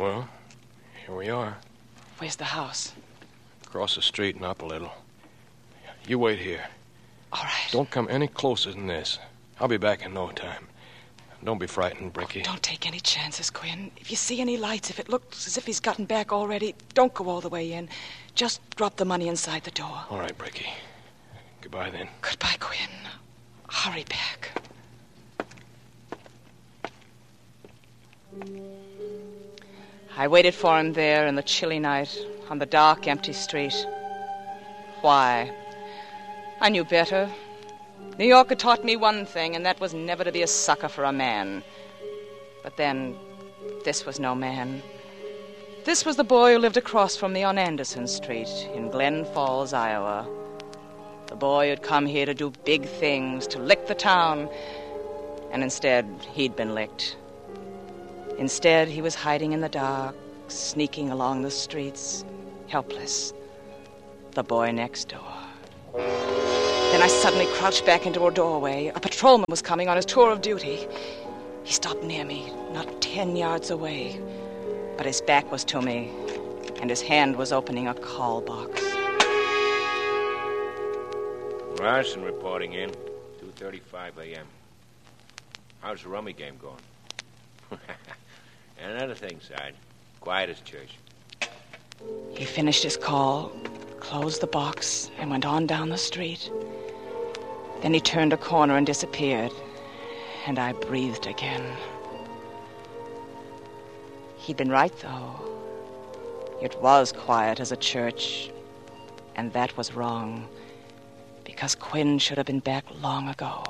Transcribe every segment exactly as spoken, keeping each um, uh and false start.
Well, here we are. Where's the house? Across the street and up a little. You wait here. All right. Don't come any closer than this. I'll be back in no time. Don't be frightened, Bricky. Don't take any chances, Quinn. If you see any lights, if it looks as if he's gotten back already, don't go all the way in. Just drop the money inside the door. All right, Bricky. Goodbye, then. Goodbye, Quinn. Hurry back. I waited for him there in the chilly night, on the dark, empty street. Why? I knew better. New York had taught me one thing, and that was never to be a sucker for a man. But then, this was no man. This was the boy who lived across from me on Anderson Street in Glen Falls, Iowa. The boy who'd come here to do big things, to lick the town. And instead, he'd been licked. Instead, he was hiding in the dark, sneaking along the streets, helpless. The boy next door. Then I suddenly crouched back into a doorway. A patrolman was coming on his tour of duty. He stopped near me, not ten yards away. But his back was to me, and his hand was opening a call box. Larson reporting in, two thirty-five a.m. How's the rummy game going? And another thing, Sarge. Quiet as church. He finished his call, closed the box, and went on down the street. Then he turned a corner and disappeared, and I breathed again. He'd been right, though. It was quiet as a church, and that was wrong, because Quinn should have been back long ago.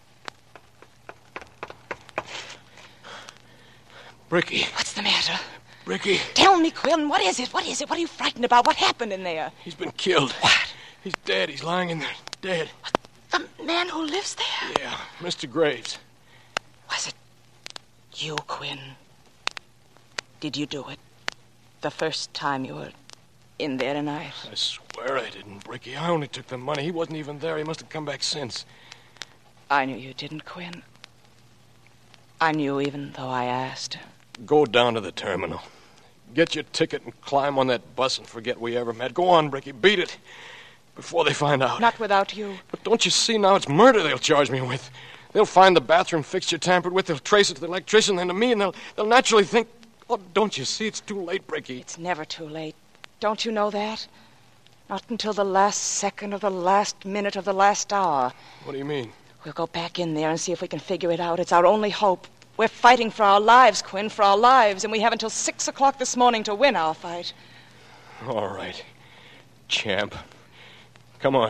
Bricky. What's the matter? Bricky. Tell me, Quinn, what is it? What is it? What are you frightened about? What happened in there? He's been killed. What? He's dead. He's lying in there, dead. The man who lives there? Yeah, Mister Graves. Was it you, Quinn? Did you do it? The first time you were in there tonight? I swear I didn't, Bricky. I only took the money. He wasn't even there. He must have come back since. I knew you didn't, Quinn. I knew even though I asked. Go down to the terminal. Get your ticket and climb on that bus and forget we ever met. Go on, Bricky. Beat it. Before they find out. Not without you. But don't you see now? It's murder they'll charge me with. They'll find the bathroom fixture tampered with. They'll trace it to the electrician, then to me, and they'll, they'll naturally think... Oh, don't you see? It's too late, Bricky. It's never too late. Don't you know that? Not until the last second of the last minute of the last hour. What do you mean? We'll go back in there and see if we can figure it out. It's our only hope. We're fighting for our lives, Quinn, for our lives, and we have until six o'clock this morning to win our fight. All right. Champ. Come on.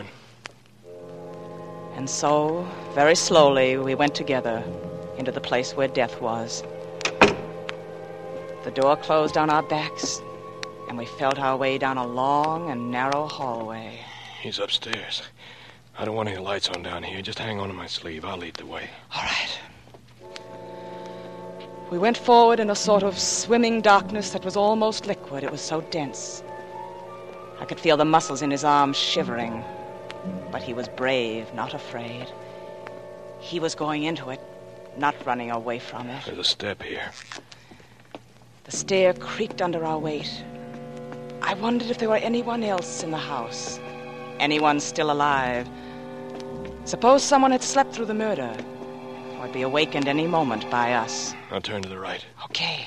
And so, very slowly, we went together into the place where death was. The door closed on our backs, and we felt our way down a long and narrow hallway. He's upstairs. I don't want any lights on down here. Just hang on to my sleeve. I'll lead the way. All right. We went forward in a sort of swimming darkness that was almost liquid. It was so dense. I could feel the muscles in his arms shivering. But he was brave, not afraid. He was going into it, not running away from it. There's a step here. The stair creaked under our weight. I wondered if there were anyone else in the house. Anyone still alive. Suppose someone had slept through the murder, or would be awakened any moment by us. I'll turn to the right. Okay.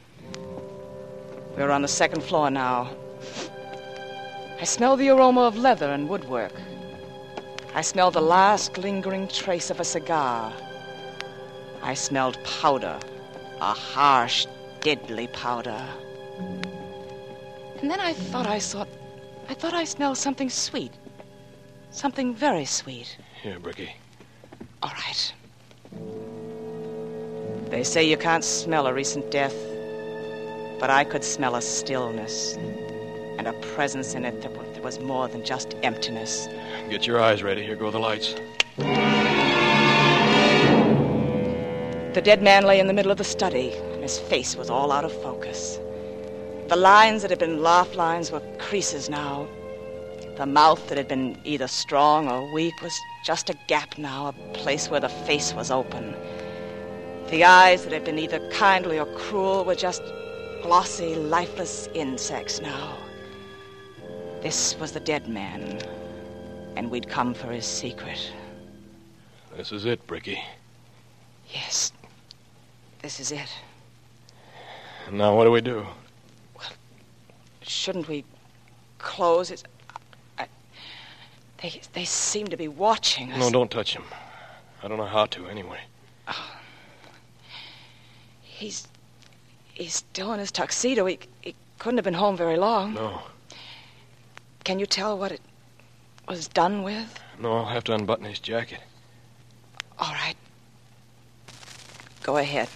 We're on the second floor now. I smell the aroma of leather and woodwork. I smelled the last lingering trace of a cigar. I smelled powder, a harsh, deadly powder. And then I thought I saw... I thought I smelled something sweet. Something very sweet. Here, Bricky. All right. They say you can't smell a recent death, but I could smell a stillness and a presence in it that was more than just emptiness. Get your eyes ready. Here go the lights. The dead man lay in the middle of the study, and his face was all out of focus. The lines that had been laugh lines were creases now. The mouth that had been either strong or weak was just a gap now, a place where the face was open. The eyes that had been either kindly or cruel were just glossy, lifeless insects now. This was the dead man, and we'd come for his secret. This is it, Bricky. Yes, this is it. And now what do we do? Well, shouldn't we close it? I, they, they seem to be watching us. No, don't touch him. I don't know how to, anyway. Oh. He's... He's still in his tuxedo. He, he couldn't have been home very long. No. Can you tell what it was done with? No, I'll have to unbutton his jacket. All right. Go ahead.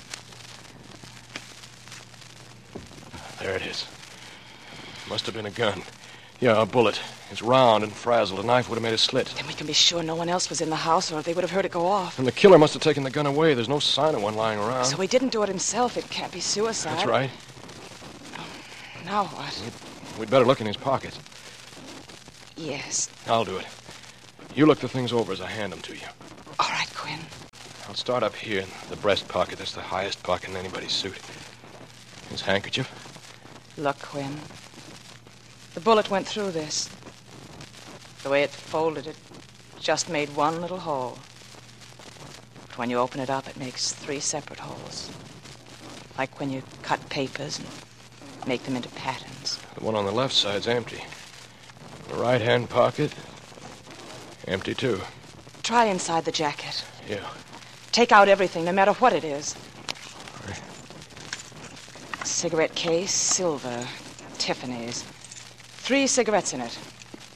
There it is. Must have been a gun. Yeah, a bullet. It's round and frazzled. A knife would have made a slit. Then we can be sure no one else was in the house, or they would have heard it go off. And the killer must have taken the gun away. There's no sign of one lying around. So he didn't do it himself. It can't be suicide. That's right. Now what? We'd, we'd better look in his pockets. Yes. I'll do it. You look the things over as I hand them to you. All right, Quinn. I'll start up here in the breast pocket. That's the highest pocket in anybody's suit. His handkerchief. Look, Quinn. The bullet went through this. The way it folded, it just made one little hole. But when you open it up, it makes three separate holes. Like when you cut papers and make them into patterns. The one on the left side's empty. The right-hand pocket, empty too. Try inside the jacket. Yeah. Take out everything, no matter what it is. All right. Cigarette case, silver, Tiffany's. Three cigarettes in it.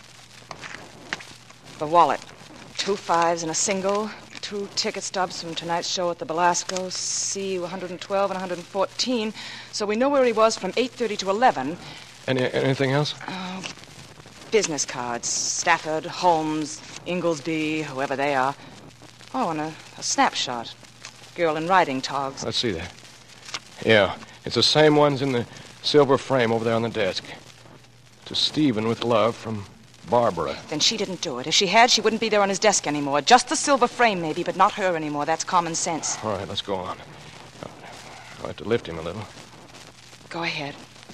The wallet. Two fives and a single. Two ticket stubs from tonight's show at the Belasco. C one twelve and one fourteen. So we know where he was from eight thirty to eleven. Any, anything else? Uh, business cards. Stafford, Holmes, Inglesby, whoever they are. Oh, and a, a snapshot. Girl in riding togs. Let's see that. Yeah, it's the same ones in the silver frame over there on the desk. To Stephen with love from Barbara. Then she didn't do it. If she had, she wouldn't be there on his desk anymore. Just the silver frame, maybe, but not her anymore. That's common sense. All right, let's go on. I'll have to lift him a little. Go ahead.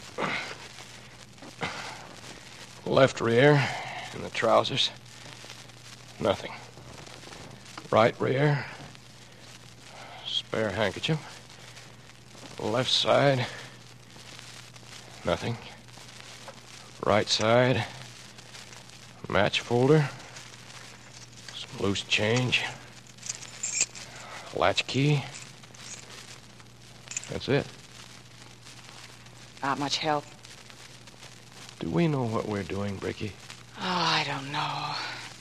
Left rear, in the trousers. Nothing. Right rear. Spare handkerchief. Left side. Nothing. Right side. Match folder. Some loose change. Latch key. That's it. Not much help. Do we know what we're doing, Bricky? Oh, I don't know.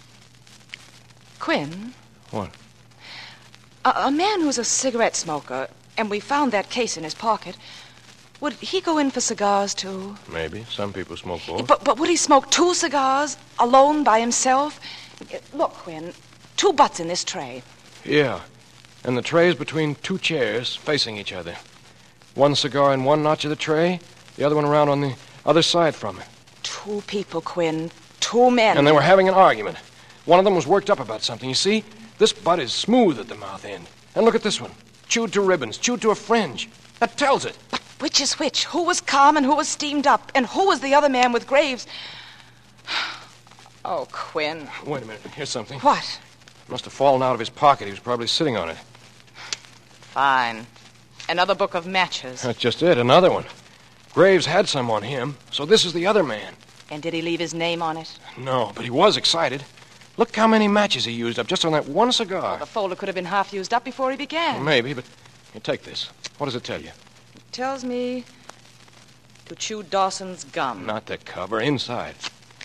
Quinn? What? A, a man who's a cigarette smoker, and we found that case in his pocket, would he go in for cigars, too? Maybe. Some people smoke both. But, but would he smoke two cigars, alone, by himself? Look, Quinn, two butts in this tray. Yeah. And the tray's between two chairs facing each other. One cigar in one notch of the tray, the other one around on the other side from it. Two people, Quinn. Two men. And they were having an argument. One of them was worked up about something. You see, this butt is smooth at the mouth end. And look at this one. Chewed to ribbons, chewed to a fringe. That tells it. But which is which? Who was calm and who was steamed up? And who was the other man with Graves? Oh, Quinn. Wait a minute. Here's something. What? Must have fallen out of his pocket. He was probably sitting on it. Fine. Another book of matches. That's just it. Another one. Graves had some on him, so this is the other man. And did he leave his name on it? No, but he was excited. Look how many matches he used up just on that one cigar. Well, the folder could have been half used up before he began. Well, maybe, but here, take this. What does it tell you? It tells me to chew Dawson's gum. Not the cover. Inside.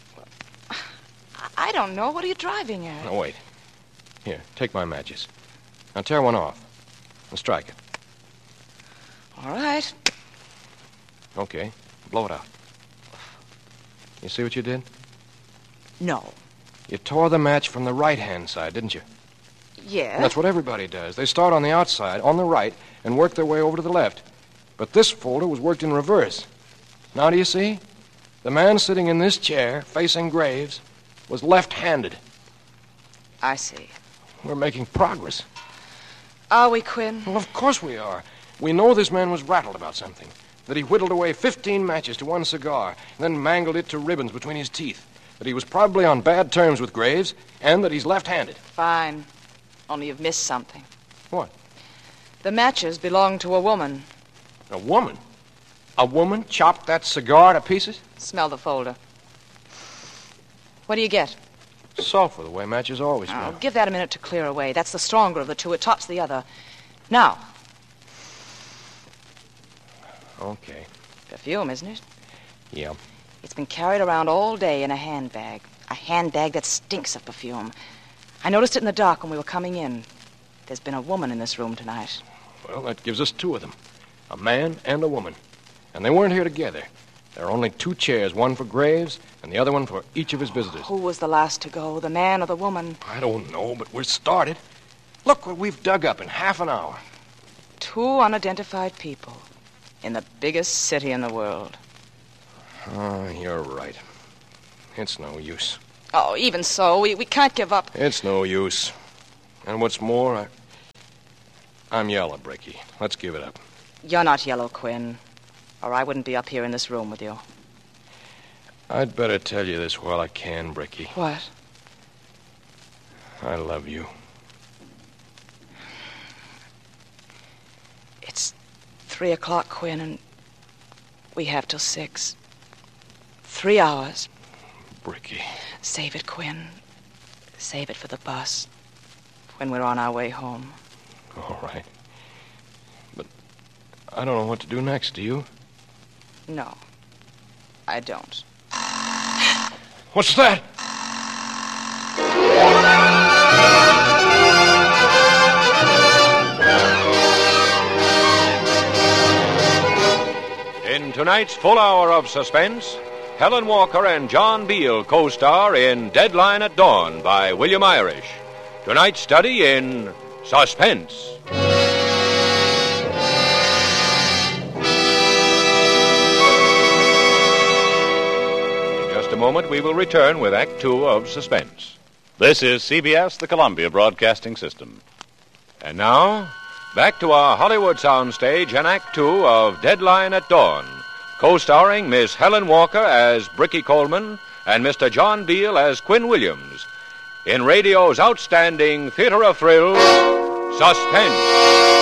I don't know. What are you driving at? Now, wait. Here, take my matches. Now, tear one off and strike it. All right. Okay. Blow it out. You see what you did? No. You tore the match from the right-hand side, didn't you? Yeah. And that's what everybody does. They start on the outside, on the right, and work their way over to the left. But this folder was worked in reverse. Now, do you see? The man sitting in this chair, facing Graves, was left-handed. I see. We're making progress. Are we, Quinn? Well, of course we are. We know this man was rattled about something. that he whittled away fifteen matches to one cigar, and then mangled it to ribbons between his teeth, that he was probably on bad terms with Graves, and that he's left-handed. Fine. Only you've missed something. What? The matches belonged to a woman. A woman? A woman chopped that cigar to pieces? Smell the folder. What do you get? Sulfur, the way matches always smell. Oh, give that a minute to clear away. That's the stronger of the two. It tops the other. Now. Okay. Perfume, isn't it? Yeah. It's been carried around all day in a handbag. A handbag that stinks of perfume. I noticed it in the dock when we were coming in. There's been a woman in this room tonight. Well, that gives us two of them. A man and a woman. And they weren't here together. There are only two chairs, one for Graves and the other one for each of his visitors. Who was the last to go, the man or the woman? I don't know, but we're started. Look what we've dug up in half an hour. Two unidentified people in the biggest city in the world. Oh, you're right. It's no use. Oh, even so, we, we can't give up. It's no use. And what's more, I... I'm yellow, Bricky. Let's give it up. You're not yellow, Quinn. Or I wouldn't be up here in this room with you. I'd better tell you this while I can, Bricky. What? I love you. It's three o'clock, Quinn, and we have till six. Three hours. Bricky. Save it, Quinn. Save it for the bus. When we're on our way home. All right. But I don't know what to do next, do you? No, I don't. What's that? In tonight's full hour of suspense, Helen Walker and John Beale co-star in Deadline at Dawn by William Irish. Tonight's study in suspense. In a moment, we will return with Act Two of Suspense. This is C B S, the Columbia Broadcasting System. And now, back to our Hollywood soundstage and Act Two of Deadline at Dawn, co-starring Miss Helen Walker as Bricky Coleman and Mister John Beale as Quinn Williams, in radio's outstanding theater of thrills, Suspense.